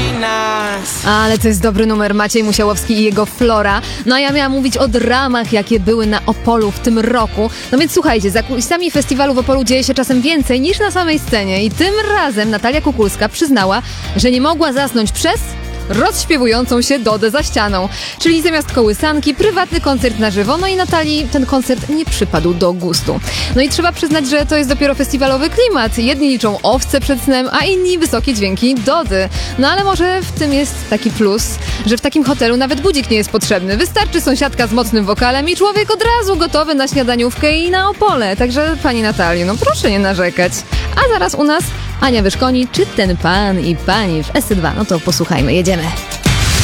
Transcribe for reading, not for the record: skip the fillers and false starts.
Ale to jest dobry numer, Maciej Musiałowski i jego Flora. No a ja miałam mówić o dramach, jakie były na Opolu w tym roku. No więc słuchajcie, za kulisami festiwalu w Opolu dzieje się czasem więcej niż na samej scenie. I tym razem Natalia Kukulska przyznała, że nie mogła zasnąć przez rozśpiewującą się Dodę za ścianą. Czyli zamiast kołysanki, prywatny koncert na żywo. No i Natalii ten koncert nie przypadł do gustu. No i trzeba przyznać, że to jest dopiero festiwalowy klimat. Jedni liczą owce przed snem, a inni wysokie dźwięki Dody. No ale może w tym jest taki plus, że w takim hotelu nawet budzik nie jest potrzebny. Wystarczy sąsiadka z mocnym wokalem i człowiek od razu gotowy na śniadaniówkę i na Opole. Także pani Natalii, no proszę nie narzekać. A zaraz u nas Ania Wyszkoni, czy ten pan i pani w SC2. No to posłuchajmy, jedziemy.